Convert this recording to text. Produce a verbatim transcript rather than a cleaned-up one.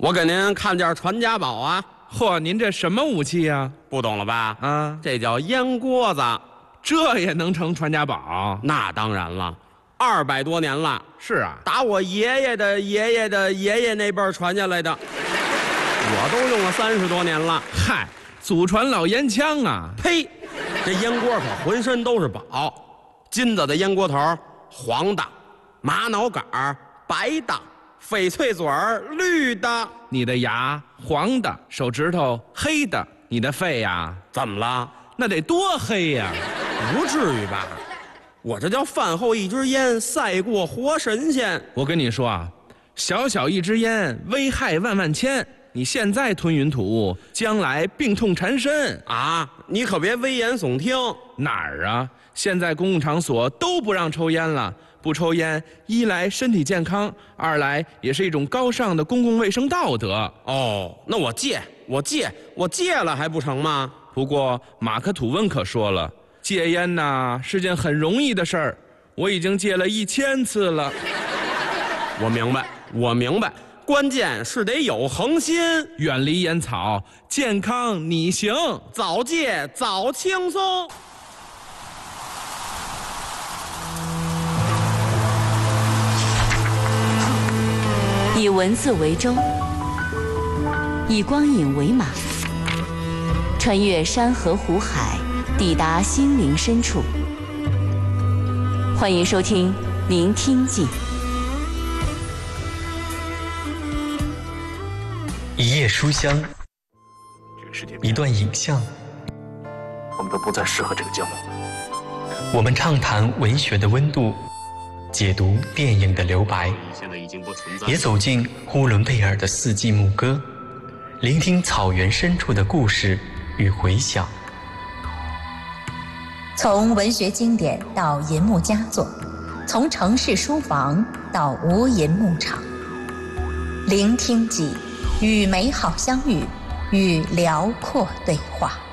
我给您看件传家宝啊。 嚯，您这什么武器呀？ 不懂了吧？ 啊， 这叫烟锅子。 这也能成传家宝？ 那当然了，二百多年了。 是啊， 打我爷爷的爷爷的爷爷那辈儿传下来的，我都用了三十多年了。 嗨，祖传老烟枪啊！ 呸！这烟锅可浑身都是宝，金子的烟锅头，黄的；玛瑙杆儿，白的；翡翠嘴儿，绿的。 你的牙黄的，手指头黑的，你的肺呀？ 怎么了？ 那得多黑呀！ 不至于吧？我这叫饭后一支烟，赛过活神仙。 我跟你说啊，小小一支烟，危害万万千。你现在吞云吐雾，将来病痛缠身啊！你可别危言耸听。 哪儿啊？现在公共场所都不让抽烟了。不抽烟，一来身体健康，二来也是一种高尚的公共卫生道德。 哦，那我戒，我戒，我戒了还不成吗？ 不过马克吐温可说了，戒烟呐是件很容易的事儿，我已经戒了一千次了。 我明白，我明白，关键是得有恒心， 远离烟草，健康你行， 早戒早轻松。 以文字为舟，以光影为马，穿越山河湖海，抵达心灵深处。欢迎收听《聆听记》。 一页书香，一段影像， 我们都不再适合这个节目。 我们畅谈文学的温度，解读电影的留白，也走进呼伦贝尔的四季牧歌，聆听草原深处的故事与回响。 从文学经典到银幕佳作，从城市书房到无垠牧场，聆听记，与美好相遇，与辽阔对话。